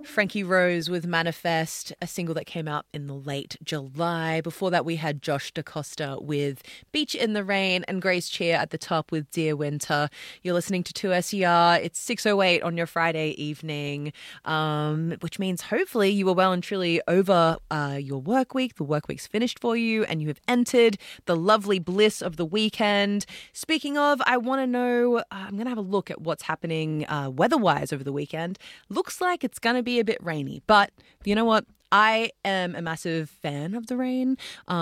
Frankie Rose with Manifest, a single that came out in the late July. Before that, we had Josh DaCosta with Beach in the Rain and Grace Cheer at the top with Dear Winter. You're listening to 2SER. It's 6:08 on your Friday evening, which means hopefully you were well and truly over your work week. The work week's finished for you and you have entered the lovely bliss of the weekend. Speaking of, I want to know, I'm going to have a look at what's happening weather-wise over the weekend. Looks like it's going to be a bit rainy, but you know what? I am a massive fan of the rain.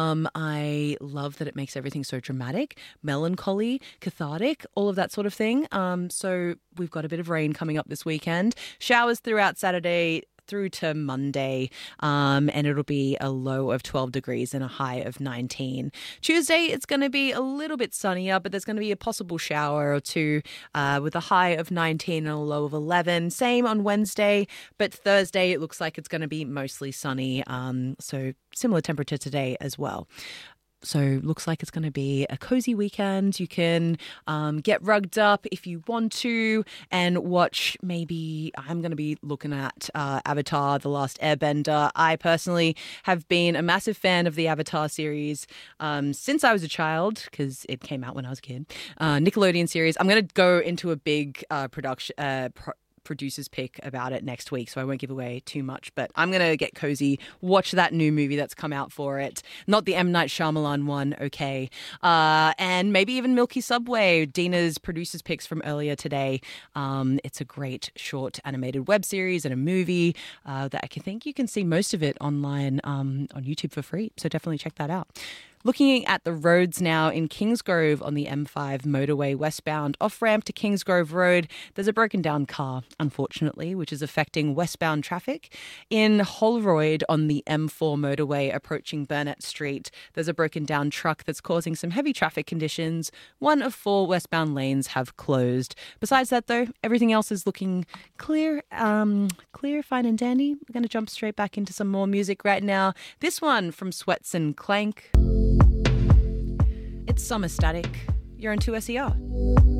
I love that it makes everything so dramatic, melancholy, cathartic, all of that sort of thing. So we've got a bit of rain coming up this weekend. Showers throughout Saturday through to Monday, and it'll be a low of 12 degrees and a high of 19. Tuesday, it's going to be a little bit sunnier, but there's going to be a possible shower or two with a high of 19 and a low of 11. Same on Wednesday, but Thursday, it looks like it's going to be mostly sunny, so similar temperature today as well. So looks like it's going to be a cozy weekend. You can get rugged up if you want to and watch. Maybe I'm going to be looking at Avatar: The Last Airbender. I personally have been a massive fan of the Avatar series since I was a child because it came out when I was a kid. Nickelodeon series. I'm going to go into a big producer's pick about it next week, so I won't give away too much, but I'm going to get cozy, watch that new movie that's come out for it, not the M. Night Shyamalan one, okay, and maybe even Milky Subway, Dina's producer's picks from earlier today. It's a great short animated web series and a movie that I think you can see most of it online on YouTube for free, so definitely check that out. Looking at the roads now in Kingsgrove on the M5 motorway westbound off-ramp to Kingsgrove Road, there's a broken down car, unfortunately, which is affecting westbound traffic. In Holroyd on the M4 motorway approaching Burnett Street, there's a broken down truck that's causing some heavy traffic conditions. 1 of 4 westbound lanes have closed. Besides that, though, everything else is looking clear, fine and dandy. We're going to jump straight back into some more music right now. This one from Sweats and Clank. It's Summer Static. You're on 2SER.